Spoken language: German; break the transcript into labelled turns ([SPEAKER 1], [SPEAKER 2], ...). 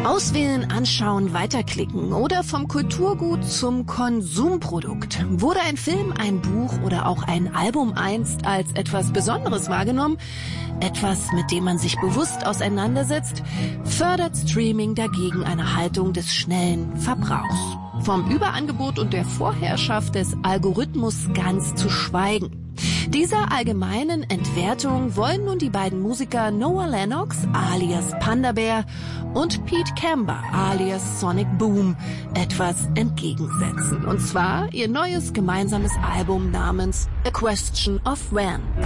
[SPEAKER 1] Auswählen, anschauen, weiterklicken oder vom Kulturgut zum Konsumprodukt. Wurde ein Film, ein Buch oder auch ein Album einst als etwas Besonderes wahrgenommen? Etwas, mit dem man sich bewusst auseinandersetzt, fördert Streaming dagegen eine Haltung des schnellen Verbrauchs. Vom Überangebot und der Vorherrschaft des Algorithmus ganz zu schweigen. Dieser allgemeinen Entwertung wollen nun die beiden Musiker Noah Lennox alias Panda Bear und Pete Camber alias Sonic Boom etwas entgegensetzen. Und zwar ihr neues gemeinsames Album namens A Question of When.